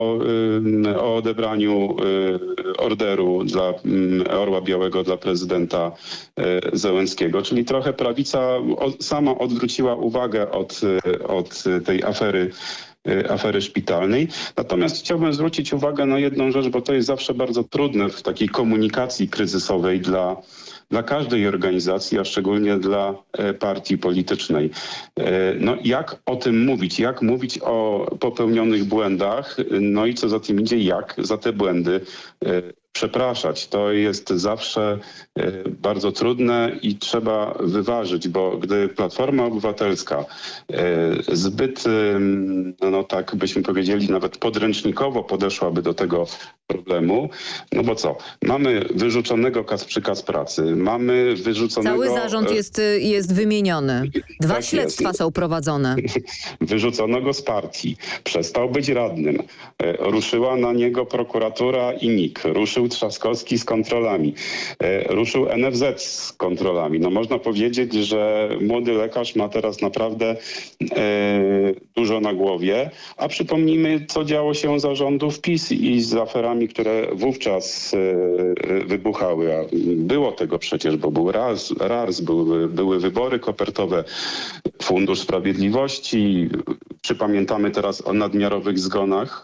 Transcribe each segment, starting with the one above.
o odebraniu orderu dla Orła Białego dla prezydenta Zełenskiego. Czyli trochę prawica sama odwróciła uwagę od tej afery szpitalnej. Natomiast chciałbym zwrócić uwagę na jedną rzecz, bo to jest zawsze bardzo trudne w takiej komunikacji kryzysowej dla każdej organizacji, a szczególnie dla partii politycznej. No, jak o tym mówić? Jak mówić o popełnionych błędach? No i co za tym idzie, jak za te błędy przepraszać. To jest zawsze bardzo trudne i trzeba wyważyć, bo gdy Platforma Obywatelska zbyt, no tak byśmy powiedzieli, nawet podręcznikowo podeszłaby do tego problemu, no bo co? Mamy wyrzuconego przykaz pracy, mamy wyrzuconego... Cały zarząd jest wymieniony. Dwa tak śledztwa jest. są prowadzone. Wyrzucono go z partii. Przestał być radnym. Ruszyła na niego prokuratura i NIK. Ruszył Trzaskowski z kontrolami. Ruszył NFZ z kontrolami. No można powiedzieć, że młody lekarz ma teraz naprawdę dużo na głowie. A przypomnijmy, co działo się za rządów PiS i z aferami, które wówczas wybuchały. A było tego przecież, bo był RARS, były wybory kopertowe, Fundusz Sprawiedliwości. Pamiętamy teraz o nadmiarowych zgonach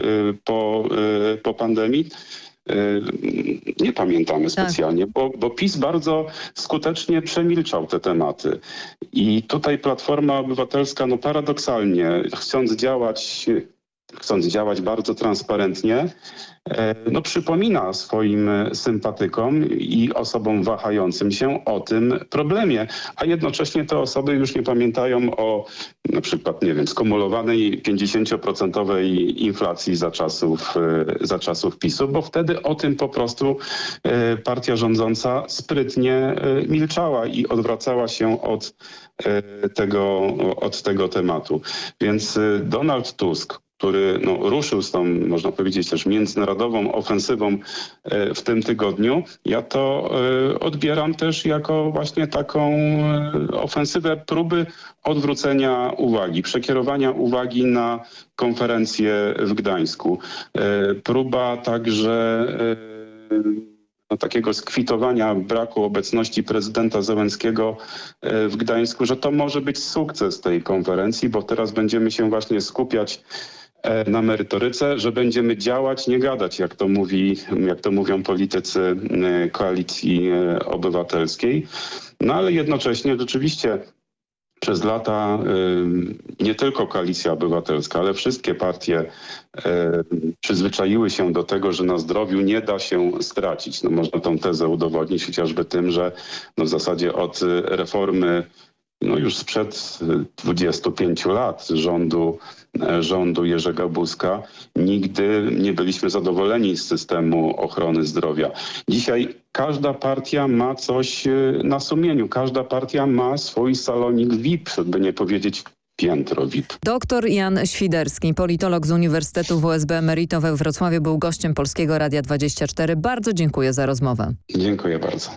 po pandemii. Nie pamiętamy specjalnie, bo PiS bardzo skutecznie przemilczał te tematy. I tutaj Platforma Obywatelska, no paradoksalnie, chcąc działać bardzo transparentnie, no przypomina swoim sympatykom i osobom wahającym się o tym problemie, a jednocześnie te osoby już nie pamiętają o na przykład, nie wiem, skumulowanej 50% inflacji za czasów PiS-u, bo wtedy o tym po prostu partia rządząca sprytnie milczała i odwracała się od tego tematu. Więc Donald Tusk, który ruszył z tą, można powiedzieć, też międzynarodową ofensywą w tym tygodniu, ja to odbieram też jako właśnie taką ofensywę próby odwrócenia uwagi, przekierowania uwagi na konferencję w Gdańsku. Próba także takiego skwitowania braku obecności prezydenta Zełenskiego w Gdańsku, że to może być sukces tej konferencji, bo teraz będziemy się właśnie skupiać na merytoryce, że będziemy działać, nie gadać, jak to mówią politycy Koalicji Obywatelskiej. No ale jednocześnie rzeczywiście przez lata nie tylko Koalicja Obywatelska, ale wszystkie partie przyzwyczaiły się do tego, że na zdrowiu nie da się stracić. No można tą tezę udowodnić chociażby tym, że w zasadzie od reformy już sprzed 25 lat rządu Jerzego Buzka nigdy nie byliśmy zadowoleni z systemu ochrony zdrowia. Dzisiaj każda partia ma coś na sumieniu. Każda partia ma swój salonik VIP, by nie powiedzieć piętro VIP. Doktor Jan Świderski, politolog z Uniwersytetu WSB Emerito we Wrocławiu, był gościem Polskiego Radia 24. Bardzo dziękuję za rozmowę. Dziękuję bardzo.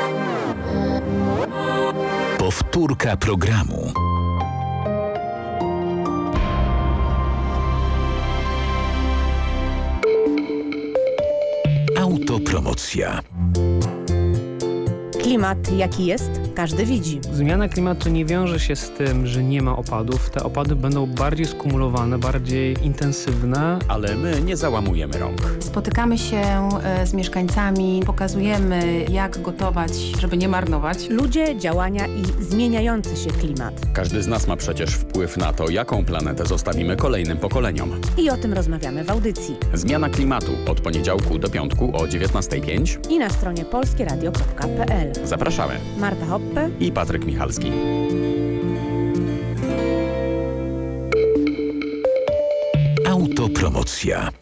Powtórka programu. Autopromocja. Klimat jaki jest, każdy widzi. Zmiana klimatu nie wiąże się z tym, że nie ma opadów. Te opady będą bardziej skumulowane, bardziej intensywne. Ale my nie załamujemy rąk. Spotykamy się z mieszkańcami, pokazujemy jak gotować, żeby nie marnować. Ludzie, działania i zmieniający się klimat. Każdy z nas ma przecież wpływ na to, jaką planetę zostawimy kolejnym pokoleniom. I o tym rozmawiamy w audycji. Zmiana klimatu od poniedziałku do piątku o 19:05 i na stronie polskieradio.pl. Zapraszamy. Marta Hoppe i Patryk Michalski. Autopromocja.